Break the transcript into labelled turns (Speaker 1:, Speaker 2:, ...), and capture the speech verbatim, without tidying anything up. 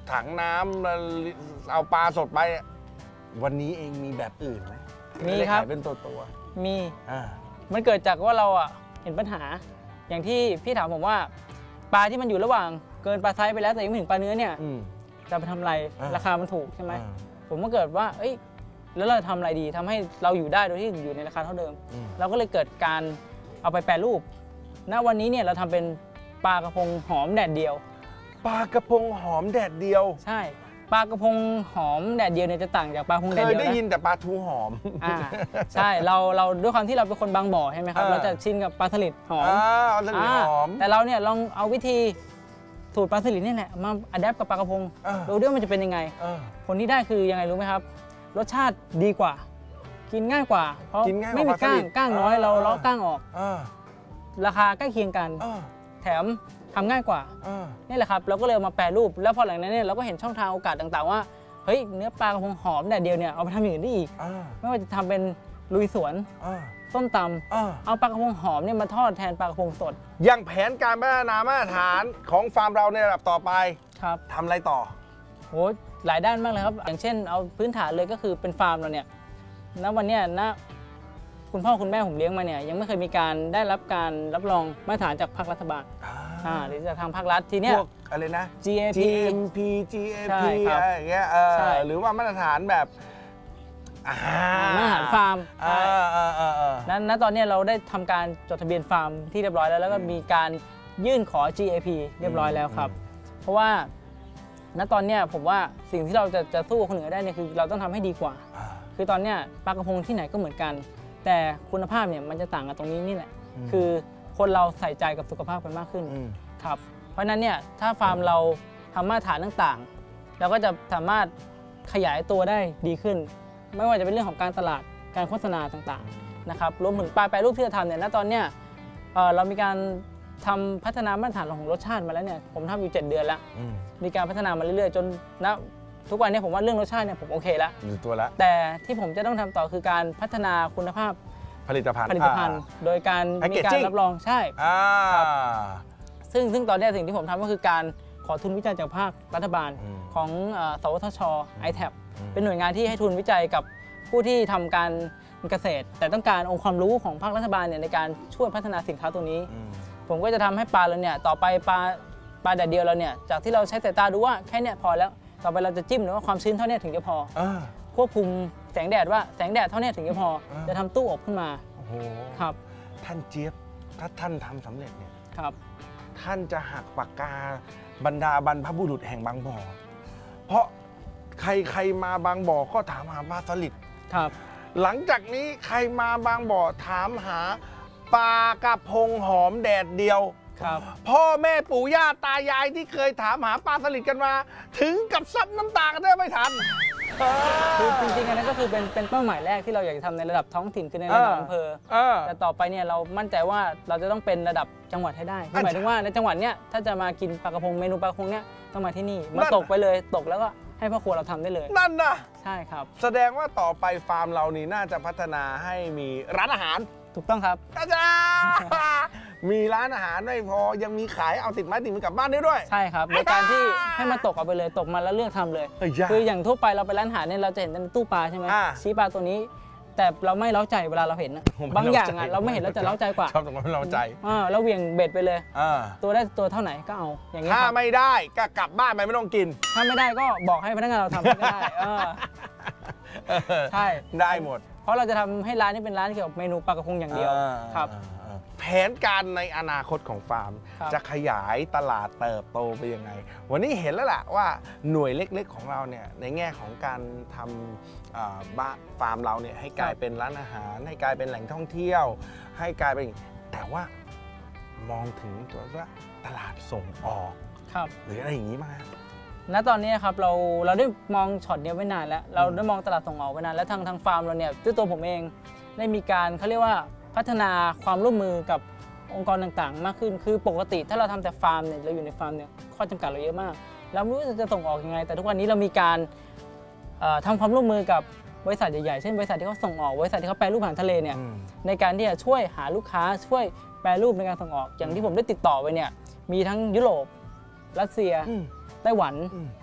Speaker 1: ถังน้ำเอาปลาสดไปวันนี้เองมีแบบอื่นไหม
Speaker 2: มีครับ
Speaker 1: เป็นตัวตัว
Speaker 2: มีมันเกิดจากว่าเราอ่ะเห็นปัญหาอย่างที่พี่ถามผมว่าปลาที่มันอยู่ระหว่างเกินปลาไซส์ไปแล้วแต่ยังไม่ถึงปลาเนื้อเนี่ยจะไปทำอะไรราคามันถูกใช่ไหมผมก็เกิดว่าเอ้ยแล้วเราทำอะไรดีทำให้เราอยู่ได้โดยที่อยู่ในราคาเท่าเดิมเราก็เลยเกิดการเอาไปแปรรูปณวันนี้เนี่ยเราทำเป็นปลากระพงหอมแดดเดียว
Speaker 1: ปลากระพงหอมแดดเดียว
Speaker 2: ใช่ปลากระพงหอมแดดเดียวเนี่ยจะต่างจากปลากระพงแดดเดียวนะ
Speaker 1: เคยได้ยินแต่ปลาทูหอม
Speaker 2: อ่าใช่เราเราด้วยความที่เราเป็นคนบางบ่อใช่ไหมครับเราจะชินกับปลาสลิดหอม
Speaker 1: อ่าปลาสลิดหอม
Speaker 2: แต่เราเนี่ยลองเอาวิธีสูตรปลาสลิดนี่แหละมาอัดแอปกับปลากระพงดูด้วยมันจะเป็นยังไงผลที่ได้คือยังไงรู้ไหมครับรสชาติดีกว่ากินง่ายกว่าเพราะไม่มีก้างก้างน้อยเราเลาะก้างออกราคาใกล้เคียงกันแถมทำง่ายกว่านี่แหละครับเราก็เลยมาแปรรูปแล้วพอหลังนั้นเนี่ยเราก็เห็นช่องทางโอกาสต่างๆว่าเฮ้ยเนื้อปลากระพงหอมแดดเดียวเนี่ยเอาไปทำอย่างอื่นได้อีกไม่ว่าจะทำเป็นลุยสวนส้มตำเอาปลากระพงหอมเนี่ยมาทอดแทนปลากระพงสด
Speaker 1: อย่างแผนการพัฒนามาตรฐานของฟาร์มเราในระดับต่อไป
Speaker 2: ครับ
Speaker 1: ทำอะไรต่อ
Speaker 2: โอ้หลายด้านมากเลยครับอย่างเช่นเอาพื้นฐานเลยก็คือเป็นฟาร์มเราเนี่ยณวันนี้นะคุณพ่อคุณแม่ผมเลี้ยงมาเนี่ยยังไม่เคยมีการได้รับการรับรองมาตรฐานจากภาครัฐบาลอ่าหรือจากทางภาครัฐทีเนี้ย
Speaker 1: พวกอะไรนะ
Speaker 2: จี เอ พี
Speaker 1: จี เอ็ม พี จี เอ พี อะไรอย่างเงี้ยเออหรือว่ามาตรฐานแบบ
Speaker 2: มาตรฐานฟาร์มนั้นณตอนนี้เราได้ทำการจดทะเบียนฟาร์มที่เรียบร้อยแล้วแล้วก็มีการยื่นขอ จี เอ พี เรียบร้อยแล้วครับเพราะว่าณตอนนี้ผมว่าสิ่งที่เราจะจะสู้คนอื่นได้เนี่ยคือเราต้องทำให้ดีกว่าคือตอนนี้ปลากระพงที่ไหนก็เหมือนกันแต่คุณภาพเนี่ยมันจะต่างกันตรงนี้นี่แหละคือคนเราใส่ใจกับสุขภาพกันมากขึ้นครับเพราะฉะนั้นเนี่ยถ้าฟาร์มเราทำมาตรฐานต่างๆเราก็จะสามารถขยายตัวได้ดีขึ้นไม่ว่าจะเป็นเรื่องของการตลาดการโฆษณาต่างๆนะครับรวมถึงปลาแปรรูปที่เราทำเนี่ยณตอนเนี้ยเรามีการทำพัฒนามาตรฐานของรสชาติมาแล้วเนี่ยผมทำอยู่เจ็ดเดือนแล้วมีการพัฒนามาเรื่อยๆจนณทุกวันนี้ผมว่าเรื่องรสชาติเนี่ยผมโอเคแล้ว
Speaker 1: อยู่ตัวแล้ว
Speaker 2: แต่ที่ผมจะต้องทำต่อคือการพัฒนาคุณภาพ
Speaker 1: ผลิตภัณฑ์
Speaker 2: ผลิตภัณฑ์โดยการมีการรับรองใช่ครับซึ่งซึ่งตอนนี้สิ่งที่ผมทำก็คือการขอทุนวิจัยจากภาครัฐบาลของสวทช ไอ ที เอ พี เป็นหน่วยงานที่ให้ทุนวิจัยกับผู้ที่ทำการเกษตรแต่ต้องการองค์ความรู้ของภาครัฐบาลเนี่ยในการช่วยพัฒนาสินค้าตัวนี้ผมก็จะทำให้ปลาเราเนี่ยต่อไปปลาปลาแดดเดียวเราเนี่ยจากที่เราใช้สายตาดูว่าแค่นี้พอแล้วต่อไปเราจะจิ้มหรือว่าความชื้นเท่านี้ถึงจะพอควบคุมแสงแดดว่าแสงแดดเท่านี้ถึงจะพอจะทำตู้อบขึ้นมา
Speaker 1: โอ้โห
Speaker 2: ครับ
Speaker 1: ท่านเจี๊ยบถ้าท่านทำสำเร็จเนี่ย
Speaker 2: ครับ
Speaker 1: ท่านจะหักปากกาบรรดาบรรพบุรุษแห่งบางบ่อเพราะใครใครมาบางบ่อก็ถามหาปลาสลิด
Speaker 2: ครับ
Speaker 1: หลังจากนี้ใครมาบางบ่อถามหาปลากระพงหอมแดดเดียว
Speaker 2: ครับ
Speaker 1: พ่อแม่ปู่ย่าตายายที่เคยถามหาปลาสลิดกันมาถึงกับซับน้ำตากันได้ไม่ทัน
Speaker 2: คือจริงๆอันนั้นก็คือเป็นเป็นเป้าหมายแรกที่เราอยากจะทำในระดับท้องถิ่นคือในระดับอำเภอแต่ต่อไปเนี่ยเรามั่นใจว่าเราจะต้องเป็นระดับจังหวัดให้ได้หมายถึงว่าในจังหวัดเนี้ยถ้าจะมากินปลากระพงเมนูปลากระพงเนี้ยต้องมาที่นี่มาตกไปเลยตกแล้วก็ให้พ่อครัวเราทำได้เลย
Speaker 1: นั่นนะ
Speaker 2: ใช่ครับ
Speaker 1: แสดงว่าต่อไปฟาร์มเรานี่น่าจะพัฒนาให้มีร้านอาหาร
Speaker 2: ถูกต้องครับ
Speaker 1: อาจารย์มีร้านอาหารไม่พอยังมีขายเอาติดไม้ติดมือกลับบ้านได้ด้วย
Speaker 2: ใช่ครับโดยการที่ให้มาตกเอาไปเลยตกมาแล้วเลือกทำเลยคืออย่างทั่วไปเราไปร้านอาหารเนี่ยเราจะเห็นในตู้ปลาใช่ไหมชี้ปลาตัวนี้แต่เราไม่เล้าใจเวลาเราเห็นบางอย่างอ่ะเราไม่เห็นเราจะเล้าใจกว่า
Speaker 1: ชอบตรงนั้นเล้าใจ
Speaker 2: เราเหวี่ยงเบ็ดไปเลยตัวได้ตัวเท่าไหนก็เอาอย่างนี้
Speaker 1: ถ้าไม่ได้ก็กลับบ้านไปไม่ต้องกิน
Speaker 2: ถ้าไม่ได้ก็บอกให้พนักงานเราทำก็ได้ใช่
Speaker 1: ได้หมด
Speaker 2: เพราะเราจะทำให้ร้านนี้เป็นร้านเกี่ยวกับเมนูปลากระพงอย่างเดียวครับ
Speaker 1: แผนการในอนาคตของฟาร์มจะขยายตลาดเติบโตไปยังไงวันนี้เห็นแล้วแหละว่าหน่วยเล็กๆของเราเนี่ยในแง่ของการทำบ้านฟาร์มเราเนี่ยให้กลายเป็นร้านอาหารให้กลายเป็นแหล่งท่องเที่ยวให้กลายเป็นแต่ว่ามองถึงตัวว่าตลาดส่งออกหรืออะไรอย่างนี้มาก
Speaker 2: ณตอนนี้ครับเราเราได้มองช็อตนี้ไว้นานแล้วเราได้มองตลาดส่งออกไว้นานแล้วทางทางฟาร์มเราเนี่ยด้วยตัวผมเองได้มีการเขาเรียกว่าพัฒนาความร่วมมือกับองค์กรต่างๆมากขึ้นคือปกติถ้าเราทำแต่ฟาร์มเนี่ยเราอยู่ในฟาร์มเนี่ยข้อจำกัดเราเยอะมากเราไม่รู้จะส่งออกยังไงแต่ทุกวันนี้เรามีการทำความร่วมมือกับบริษัทใหญ่ๆเช่นบริษัทที่เขาส่งออกบริษัทที่เขาแปรรูปอาหารทะเลเนี่ยในการที่จะช่วยหาลูกค้าช่วยแปรรูปในการส่งออกอย่างที่ผมได้ติดต่อไปเนี่ยมีทั้งยุโรปรัสเซียไต้หวัน